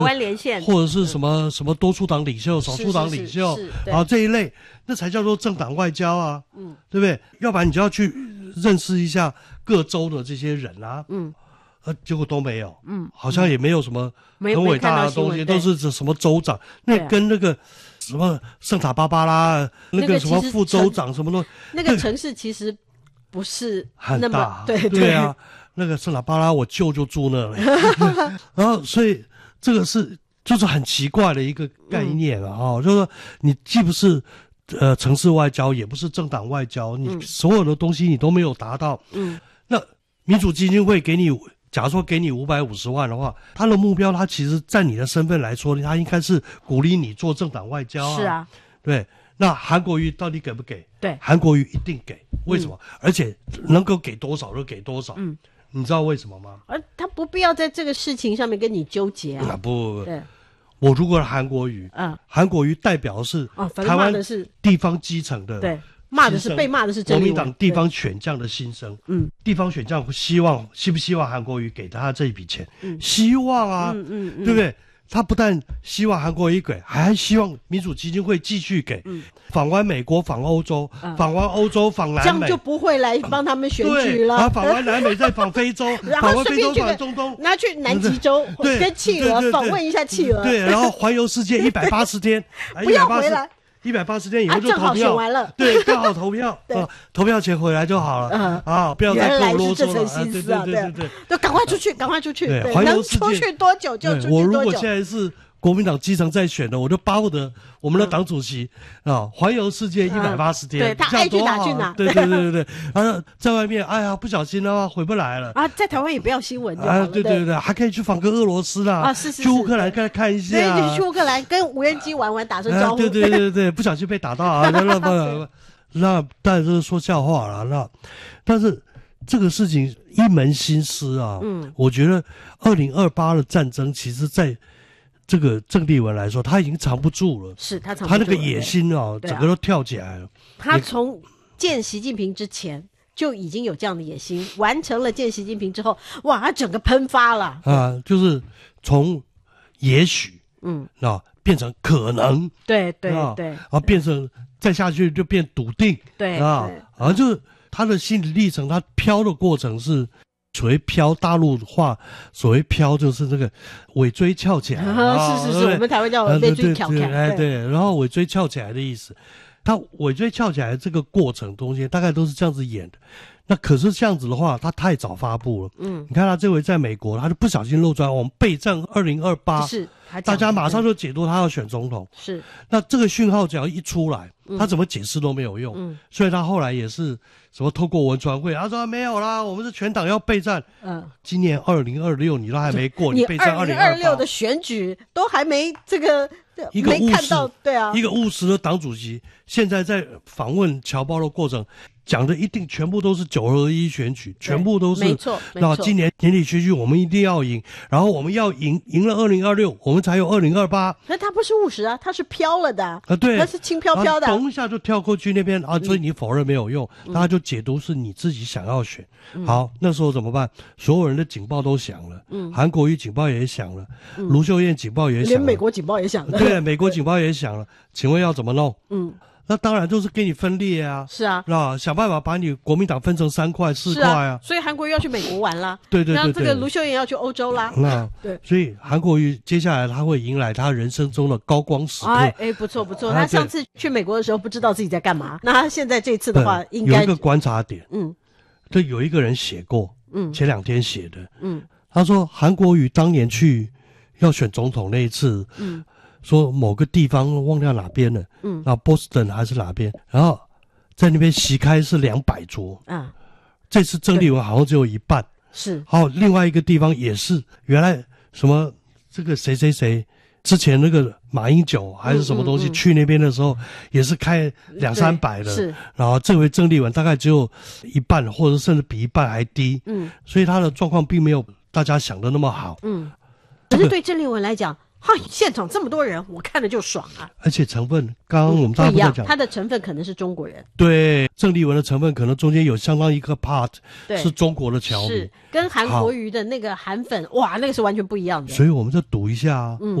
湾连线， 或者是什么什么多数党领袖、少数党领袖，然后这一类，那才叫做政党外交啊，对不对？要不然你就要去认识一下各州的这些人啊，结果都没有，好像也没有什么很伟大的东西，都是什么州长，那跟那个什么圣塔芭芭拉那个什么副州长什么的， 那个城市其实不是很大， 对啊，那个圣塔芭芭拉我舅就住那里，然后所以这个就是很奇怪的一个概念啊，就是说你既不是城市外交，也不是政党外交，你所有的东西你都没有达到，那民主基金会给你。假如说给你550万的话，他的目标，他其实在你的身份来说，他应该是鼓励你做政党外交啊。 是啊， 对。那韩国瑜到底给不给？ 对， 韩国瑜一定给。为什么？而且能够给多少就给多少。你知道为什么吗？ 而他不必要在这个事情上面跟你纠结啊。 不， 对。 我如果是韩国瑜，韩国瑜代表的是台湾地方基层的， 对。被骂的是国民党地方选将的心声。地方选将希不希望韩国瑜给他这一笔钱？希望啊，对不对？他不但希望韩国瑜给，还希望民主基金会继续给。访完美国，访欧洲，访完欧洲，访南美， 这样就不会来帮他们选举了。 然后访完南美，再访非洲，访完非洲，访中东， 拿去南极洲跟企鹅访问一下企鹅。 对，然后环游世界180天， 不要回来。 180天以后就投票， 正好选完了， 对，刚好投票，投票前回来就好了，不要再跟我啰嗦了，对， 都赶快出去，赶快出去， 对， 能出去多久就出去多久。 我如果现在是国民党基层在选的，我就巴不得我们的党主席环游世界180天， 对，他爱去哪去哪， 对，然后在外面，哎呀，不小心的话回不来了啊，在台湾也不要新闻就好了， 对，还可以去访个俄罗斯啦，去乌克兰看一下， 对，去乌克兰跟无人机玩，打声招呼， 对，不小心被打到啊，那当然是说笑话了，但是这个事情一门心思啊，我觉得2028的战争，其实在这个郑丽文来说，他已经藏不住了， 是他藏不住了， 他那个野心啊，整个都跳起来了。 他从见习近平之前就已经有这样的野心，完成了见习近平之后，哇，他整个喷发了啊，就是从也许，变成可能， 对， 变成再下去就变笃定， 对就是他的心理历程，他飘的过程是。所谓飘，大陆话所谓飘就是那个尾椎翘起来， 是，我们台湾叫尾椎翘起来， 对，然后尾椎翘起来的意思，他尾椎翘起来这个过程东西大概都是这样子演的。那可是这样子的话，他太早发布了。你看他这回在美国，他就不小心漏出来，我们备战2028， 是， 大家马上就解读他要选总统。 是， 那这个讯号只要一出来，他怎么解释都没有用。所以他后来也是什么透过文传会，他说没有啦，我们是全党要备战。今年2026你都还没过，你备战 2026的选举都还没这个。没看到，对啊， 一个务实的党主席，现在在访问侨胞的过程，讲的一定全部都是9合1选举，全部都是没错。 那今年年底选举我们一定要赢，然后我们要赢了2026，我们才有2028。 可是他不是务实啊，他是飘了的对， 他是轻飘飘的， 咚一下就跳过去那边所以你否认没有用，他就解读是你自己想要选。好，那时候怎么办？所有人的警报都响了，韩国瑜警报也响了，卢秀燕警报也响了， 连美国警报也响了。 对，美国警报也响了，请问要怎么弄？那当然就是给你分裂啊， 是啊， 想办法把你国民党分成3块4块啊。 所以韩国瑜要去美国玩啦， 对， 然后这个卢秀燕要去欧洲啦， 对，所以韩国瑜接下来他会迎来他人生中的高光时刻。 不错，他上次去美国的时候不知道自己在干嘛，那他现在这次的话，应该有一个观察点，这有一个人写过，前2天写的，他说韩国瑜当年去要选总统那一次，说某个地方忘掉哪边了，那波士顿还是哪边，然后在那边席开是200桌，这次郑丽文好像只有一半， 是， 还有另外一个地方也是，原来什么这个谁之前那个马英九还是什么东西去那边的时候，也是开200-300的， 是， 然后这回郑丽文大概只有一半，或者甚至比一半还低，所以他的状况并没有大家想的那么好， 可是对郑丽文来讲， 嗨，现场这么多人，我看了就爽啊！ 而且成分，刚刚我们大不一样， 家不在讲， 它的成分可能是中国人， 对，郑丽文的成分可能中间有相当一个 part 对， 是中国的侨民是，跟韩国瑜的那个韩粉，哇，那个是完全不一样的。 所以我们就赌一下啊。